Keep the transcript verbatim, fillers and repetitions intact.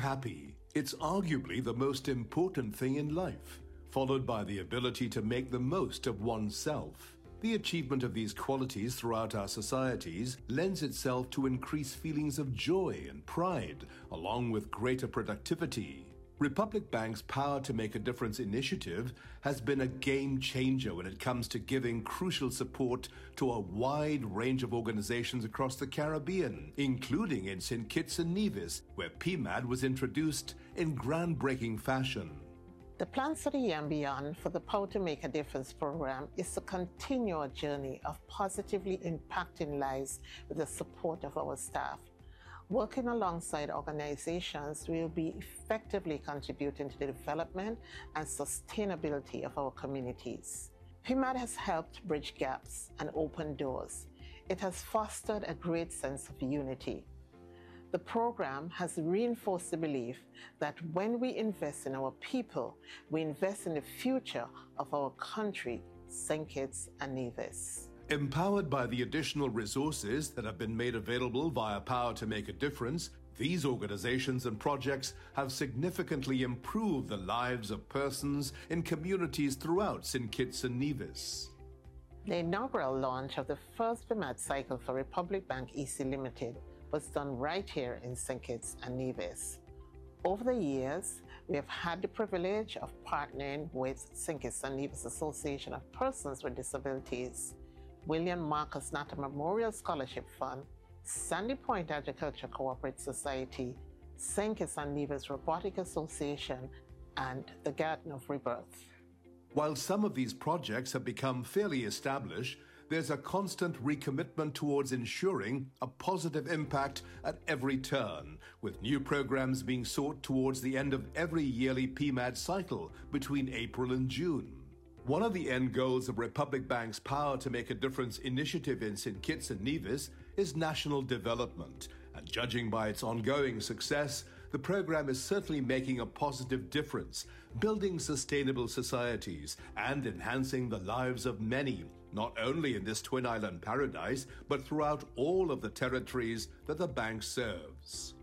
happy, it's arguably the most important thing in life, followed by the ability to make the most of oneself. The achievement of these qualities throughout our societies lends itself to increased feelings of joy and pride, along with greater productivity. Republic Bank's Power to Make a Difference initiative has been a game changer when it comes to giving crucial support to a wide range of organizations across the Caribbean, including in Saint Kitts and Nevis, where P M A D was introduced in groundbreaking fashion. The Plans for the Year and Beyond for the Power to Make a Difference program is to continue a journey of positively impacting lives with the support of our staff. Working alongside organizations, we will be effectively contributing to the development and sustainability of our communities. P M A D has helped bridge gaps and open doors. It has fostered a great sense of unity. The program has reinforced the belief that when we invest in our people, we invest in the future of our country, Saint Kitts and Nevis. Empowered by the additional resources that have been made available via Power to Make a Difference, these organizations and projects have significantly improved the lives of persons in communities throughout Saint Kitts and Nevis. The inaugural launch of the first P M A D cycle for Republic Bank E C Limited was done right here in Saint Kitts and Nevis. Over the years, we have had the privilege of partnering with Saint Kitts and Nevis Association of Persons with Disabilities, William Marcus Natta Memorial Scholarship Fund, Sandy Point Agriculture Cooperative Society, Saint Kitts and Nevis Robotic Association, and the Garden of Rebirth. While some of these projects have become fairly established, there's a constant recommitment towards ensuring a positive impact at every turn, with new programs being sought towards the end of every yearly P M A D cycle between April and June. One of the end goals of Republic Bank's Power to Make a Difference initiative in Saint Kitts and Nevis is national development, and judging by its ongoing success, the program is certainly making a positive difference, building sustainable societies and enhancing the lives of many, not only in this Twin Island paradise, but throughout all of the territories that the bank serves.